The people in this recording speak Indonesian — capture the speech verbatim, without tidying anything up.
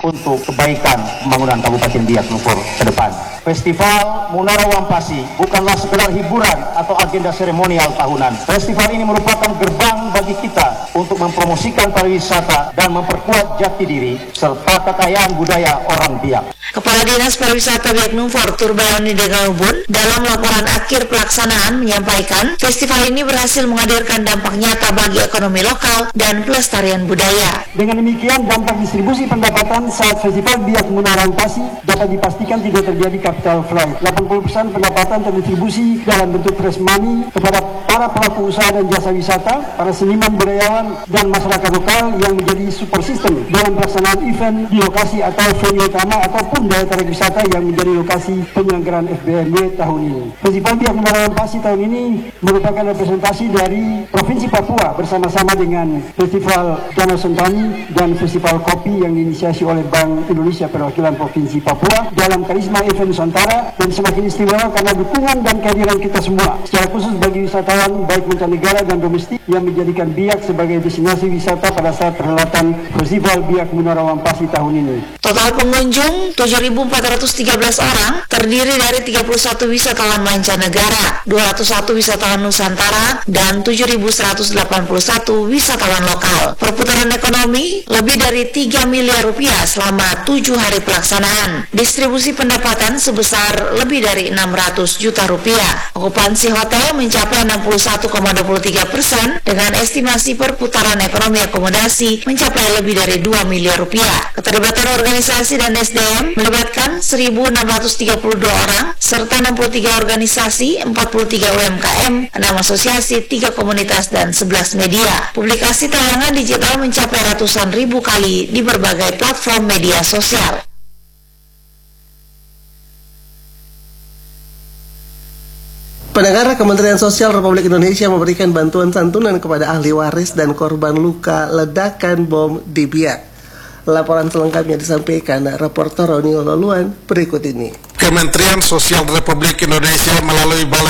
untuk kebaikan pembangunan Kabupaten Biak Numfor ke depan. Festival Munara Wampasi bukanlah sekedar hiburan atau agenda seremonial tahunan. Festival ini merupakan gerbang bagi kita untuk mempromosikan pariwisata dan memperkuat jati diri serta kekayaan budaya orang Biak. Kepala Dinas Pariwisata Biak Numfor Turbayoni Degaubun dalam laporan akhir pelaksanaan menyampaikan festival ini berhasil menghadirkan dampak nyata bagi ekonomi lokal dan pelestarian budaya. Dengan demikian, dampak distribusi pendapatan saat Festival Biak Munara Wampasi dapat dipastikan tidak terjadi capital flight. delapan puluh persen pendapatan terdistribusi dalam bentuk fresh money kepada para pelaku usaha dan jasa wisata, para seniman, budayawan, dan masyarakat lokal yang menjadi super system dalam pelaksanaan event di lokasi atau venue utama ataupun daya tarik wisata yang menjadi lokasi penyelenggaraan F B M W tahun ini. Festival Biak Munara Wampasi tahun ini merupakan representasi dari Provinsi Papua bersama-sama dengan Festival Danau Sentani dan Festival Kopi yang diinisiasi oleh Bank Indonesia Perwakilan Provinsi Papua dalam karisma event Nusantara, dan semakin istimewa karena dukungan dan kehadiran kita semua secara khusus bagi wisatawan baik mancanegara dan domestik yang menjadikan Biak sebagai destinasi wisata pada saat perhelatan Festival Biak Munara Wampasi tahun ini. Total pengunjung tujuh ribu empat ratus tiga belas orang terdiri dari tiga puluh satu wisatawan mancanegara, dua ratus satu wisatawan Nusantara, dan tujuh ribu seratus delapan puluh satu wisatawan lokal. Perputaran ekonomi lebih dari tiga miliar rupiah selama tujuh hari pelaksanaan. Distribusi pendapatan sebesar lebih dari enam ratus juta rupiah. Okupansi hotel mencapai enam puluh satu koma dua puluh tiga persen dengan estimasi perputaran ekonomi akomodasi mencapai lebih dari dua miliar rupiah. Keterlibatan organisasi dan S D M melibatkan seribu enam ratus tiga puluh dua orang serta enam puluh tiga organisasi, empat puluh tiga U M K M, enam asosiasi, tiga komunitas, dan sebelas media. Publikasi tayangan digital mencapai ratusan ribu kali di berbagai platform media sosial. Pendengar, Kementerian Sosial Republik Indonesia memberikan bantuan santunan kepada ahli waris dan korban luka ledakan bom di Biak. Laporan selengkapnya disampaikan reporter Roni Ololuan berikut ini. Kementerian Sosial Republik Indonesia melalui Balai